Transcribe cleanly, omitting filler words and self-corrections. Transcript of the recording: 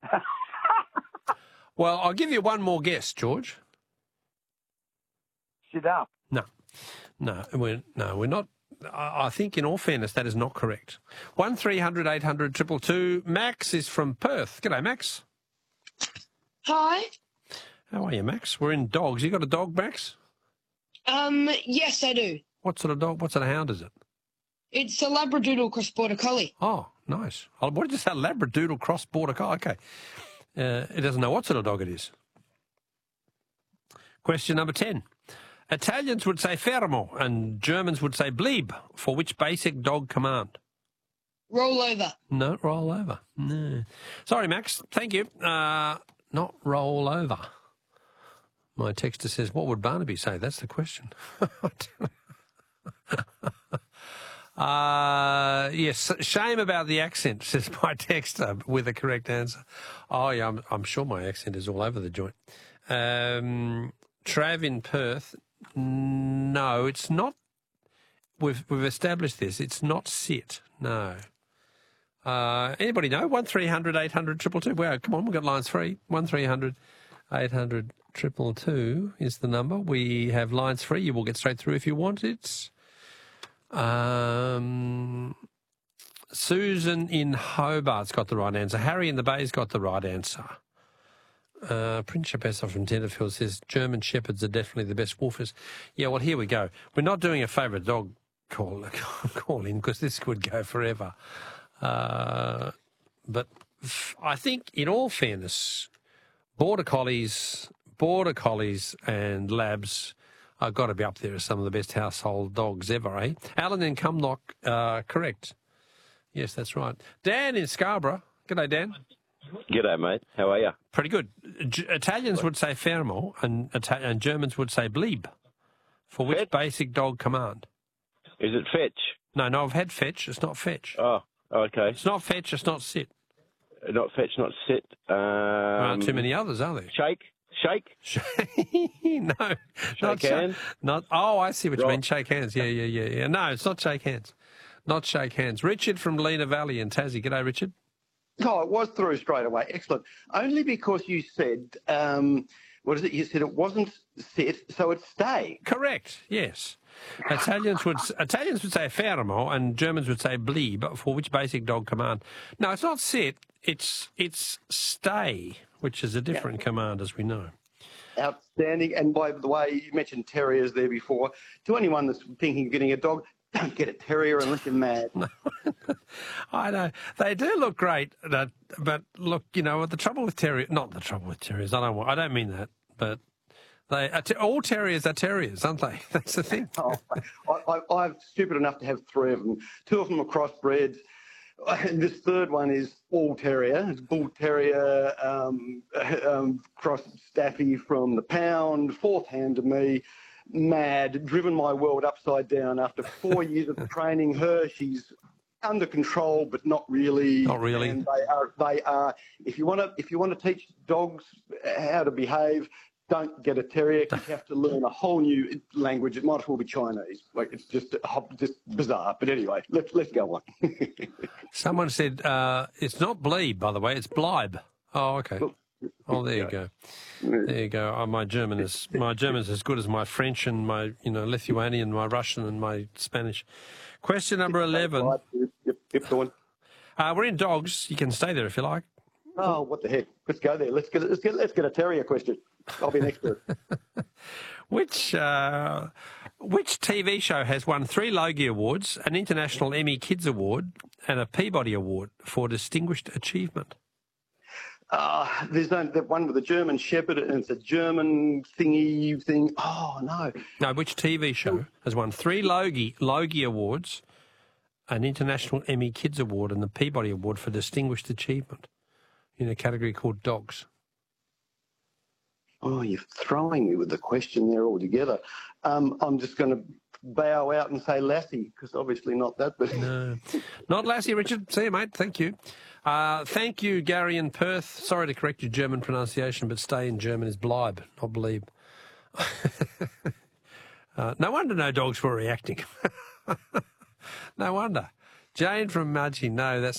Well, I'll give you one more guess, George. Sit up. No, we're not. I think, in all fairness, that is not correct. 1300 800 222. Max is from Perth. G'day, Max. Hi. How are you, Max? We're in dogs. You got a dog, Max? Yes, I do. What sort of dog? What sort of hound is it? It's a Labradoodle cross border collie. Oh, nice. What did you say? Labradoodle cross border collie. Okay. It doesn't know what sort of dog it is. Question number 10. Italians would say fermo and Germans would say bleib. For which basic dog command? Roll over. No, roll over. No. Sorry, Max. Thank you. Not roll over. My texter says, what would Barnaby say? That's the question. Yes, shame about the accent, says my texter with a correct answer. Oh, yeah, I'm sure my accent is all over the joint. Trav in Perth, no, it's not. We've established this. It's not sit, no. Anybody know? 1300 800 222. Well, come on, we've got lines free. 1300 800 222 is the number. We have lines free. You will get straight through if you want it. Susan in Hobart's got the right answer. Harry in the Bay's got the right answer. Prince Chapessa from Tenterfield says German Shepherds are definitely the best wolfers. Yeah, well, here we go. We're not doing a favourite dog call in because this could go forever. But I think, in all fairness, Border Collies and Labs are got to be up there as some of the best household dogs ever, eh? Alan in Cumnock, correct. Yes, that's right. Dan in Scarborough. G'day, Dan. G'day, mate. How are you? Pretty good. Italians would say fermo and Germans would say bleib. For which Fetch? basic dog command? Is it fetch? No, I've had fetch. It's not fetch. Oh, okay. It's not fetch. It's not sit. Not fetch, not sit. There aren't too many others, are there? Shake? No. Shake hands? Oh, I see what you Right. mean. Shake hands. Yeah. No, it's not shake hands. Not shake hands. Richard from Lena Valley in Tassie. G'day, Richard. Oh, it was through straight away. Excellent. Only because you said, what is it? You said it wasn't sit, so it's stay. Correct. Yes. Italians would say fermo and Germans would say bleib. For which basic dog command? No, it's not sit. It's stay, which is a different command, as we know. Outstanding. And by the way, you mentioned terriers there before. To anyone that's thinking of getting a dog, don't get a terrier unless you're mad. I know. They do look great, but look, the trouble with terriers, not the trouble with terriers, I don't mean that, but all terriers are terriers, aren't they? That's the thing. I'm stupid enough to have 3 of them. 2 of them are crossbreds. And this third one is all terrier. It's bull terrier, cross staffy from the pound, fourth hand to me. Mad, driven my world upside down. After 4 years of training her, she's under control, but not really. Not really. And they are. If you want to teach dogs how to behave, don't get a terrier. You have to learn a whole new language. It might as well be Chinese. Like, it's just bizarre. But anyway, let's go on. Someone said it's not bleib, by the way. It's bleib. Oh, okay. Oh, there you go. There you go. Oh, my German is as good as my French and my Lithuanian, my Russian and my Spanish. Question number 11. Yep, go on. We're in dogs. You can stay there if you like. Oh, what the heck? Let's go there. Let's get a terrier question. I'll be an expert. Which TV show has won 3 Logie Awards, an International Emmy Kids Award, and a Peabody Award for distinguished achievement? There's the one with the German Shepherd, and it's a German thingy thing. Oh, no. No, which TV show has won 3 Logie Awards, an International Emmy Kids Award, and the Peabody Award for distinguished achievement in a category called dogs? Oh, you're throwing me with the question there altogether. I'm just going to bow out and say Lassie, because obviously not that. But no, not Lassie, Richard. See you, mate. Thank you. Thank you, Gary in Perth. Sorry to correct your German pronunciation, but stay in German is bleib, not bleib. No wonder no dogs were reacting. No wonder. Jane from Mudgee. No, that's